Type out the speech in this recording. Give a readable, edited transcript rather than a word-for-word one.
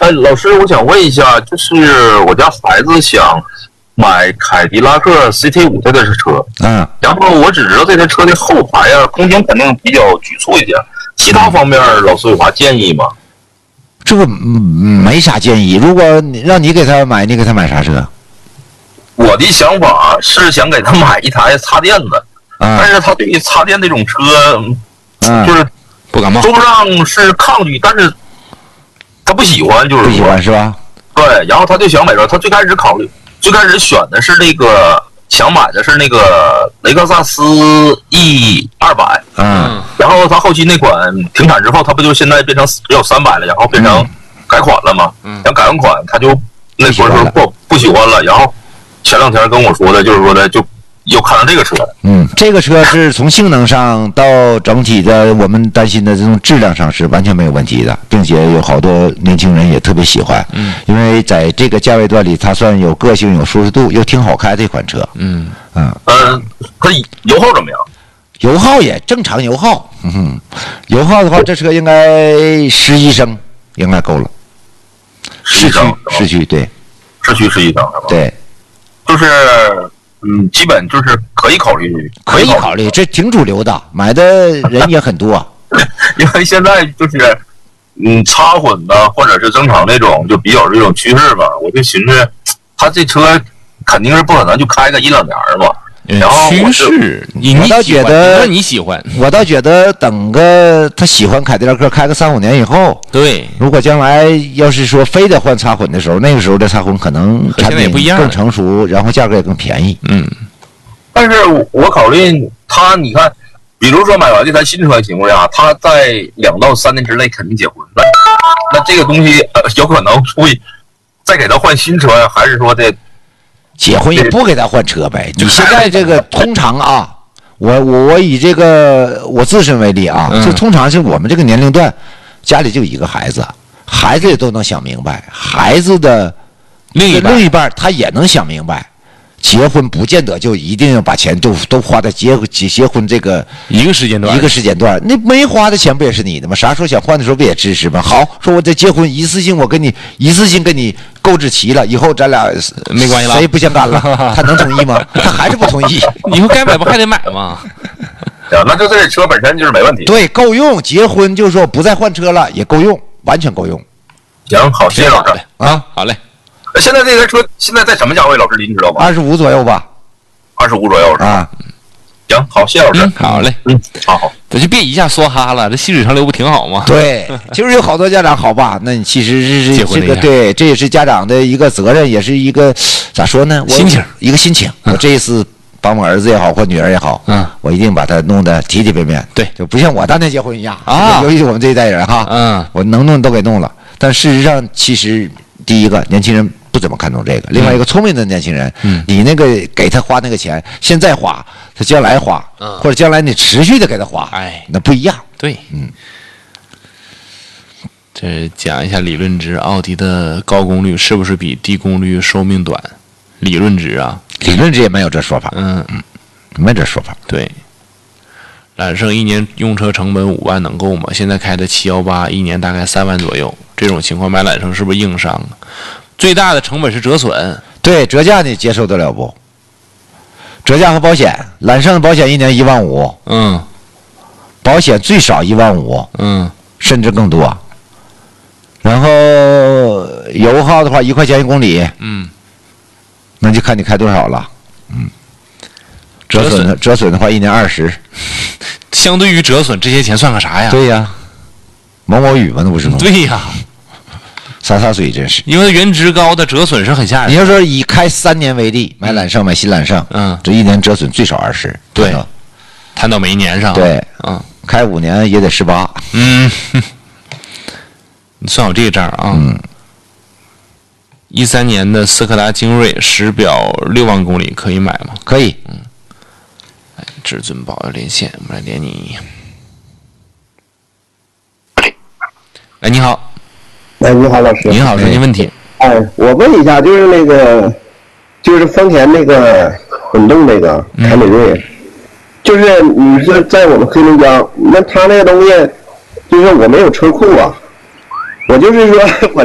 老师，我想问一下，就是我家孩子想买凯迪拉克 CT5这台车，然后我只知道这台车的后排啊，空间肯定比较局促一点，其他方面老师有啥建议吗？ 这个没啥建议。如果让你给他买，你给他买啥车？ 我的想法是想给他买一台插电的，但是他对于插电这种车，就是不感冒， 说不上是抗拒，但是他不喜欢，就是不喜欢是吧？ 对，然后他就想买这，他最开始选的是那个，想买的是那个雷克萨斯 E200，然后他后期那款停产之后，他不就现在变成只有300了，然后变成改款了吗？想改完款，他就那时候不喜欢了，然后前2天跟我说的，就是说的就又看上这个车了。 这个车是从性能上到整体的我们担心的这种质量上是完全没有问题的，并且有好多年轻人也特别喜欢。因为在这个价位段里，它算有个性、有舒适度，又挺好开的一款车。 它油耗怎么样？ 油耗也正常油耗。油耗的话，这车应该11升应该够了。市区对， 市区11升是吧？ 对， 就是。基本就是可以考虑， 这挺主流的，买的人也很多。 因为现在就是，插混的或者是增程那种，就比较这种趋势吧。我就寻思，他这车肯定是不可能就开个1-2年吧。然后趋势， 我倒觉得你喜欢， 我倒觉得等个他喜欢凯迪拉克开个3-5年以后， 对， 如果将来要是说非得换插混的时候，那个时候的插混可能产品更成熟，然后价格也更便宜。 但是我考虑他，你看，比如说买完这台新车的情况下，他在2到3年之内肯定结婚了，那这个东西有可能会再给他换新车呀，还是说的？ 结婚也不给他换车呗。你现在这个通常啊，我以这个我自身为例啊，就通常是我们这个年龄段，家里就一个孩子，孩子也都能想明白，孩子的另一半他也能想明白，结婚不见得就一定要把钱都花在结婚这个一个时间段， 那没花的钱不也是你的吗？啥时候想换的时候不也支持吗？好，说我这结婚一次性跟你购置齐了，以后咱俩没关系了， 谁不相干了？他能同意吗？他还是不同意。 以后该买不还得买吗？ 那就这车本身就是没问题。 对，够用。结婚就是说不再换车了，也够用，完全够用。 行，好，谢谢老师啊，好嘞。 现在这台车现在在什么价位？老师您知道吗 ？25左右吧。 25左右是吧？ 啊。 行，好，谢谢老师。 好嘞。 好。 咱就别一下梭哈了，这细水长流不挺好吗？ 对，就是有好多家长好吧，那你其实是这个对，这也是家长的一个责任，也是一个咋说呢？一个心情。我这一次帮我儿子也好，或女儿也好，我一定把他弄得体体面面。 对， 就不像我当年结婚一样啊。尤其是我们这一代人哈，我能弄都给弄了。但事实上，其实第一个年轻人不怎么看重这个，另外一个聪明的年轻人，你那个给他花那个钱，现在花，他将来花，或者将来你持续的给他花，那不一样。 对，这讲一下理论值，奥迪的高功率是不是比低功率寿命短？理论值啊， 理论值也没有这说法，没这说法。 对，揽胜1年用车成本5万能够吗？现在开的718，一年大概3万左右，这种情况买揽胜是不是硬伤？最大的成本是折损， 对，折价你接受得了不？折价和保险，揽胜的保险1年1万5，保险最少1万5，甚至更多。然后油耗的话，1块钱1公里，那就看你开多少了，折损的话1年20， 相对于折损这些钱算个啥呀？ 对呀，某某雨嘛，那不是吗？ 对呀。 洒水真是， 因为原值高的折损是很吓人的。 你要说以开3年为例，买揽胜买新揽胜，这1年折损最少20， 对，摊到每一年上， 对，开5年也得18， 你算好这个账啊，13年的斯柯达精锐实表6万公里可以买吗？ 可以， 至尊宝要连线，我们来连你。哎，你好。 哎，你好，老师。 你好，说您问题。 我问一下，就是那个，就是丰田那个混动那个凯美瑞，就是你说在我们黑龙江，那他那个东西，就是我没有车库啊，我就是说我